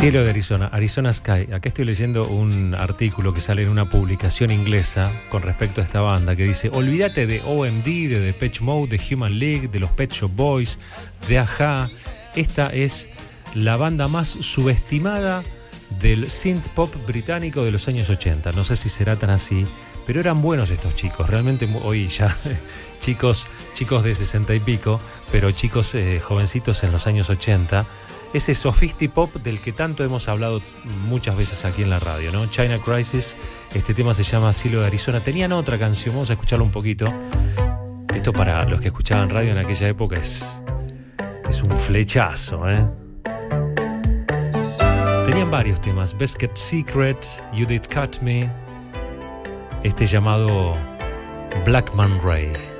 Cielo de Arizona, Arizona Sky. Acá estoy leyendo un artículo que sale en una publicación inglesa con respecto a esta banda que dice: olvídate de OMD, de Depeche Mode, de Human League, de los Pet Shop Boys, de A-ha. Esta es la banda más subestimada del synth pop británico de los años 80. No sé si será tan así, pero eran buenos estos chicos. Realmente hoy ya chicos de 60 y pico, pero chicos jovencitos en los años 80. Ese sofistipop del que tanto hemos hablado muchas veces aquí en la radio, ¿no? China Crisis, este tema se llama Cielo de Arizona. Tenían otra canción, vamos a escucharlo un poquito. Esto para los que escuchaban radio en aquella época es un flechazo, ¿eh? Tenían varios temas: Best Kept Secret, You Did Cut Me, este llamado Black Man Ray.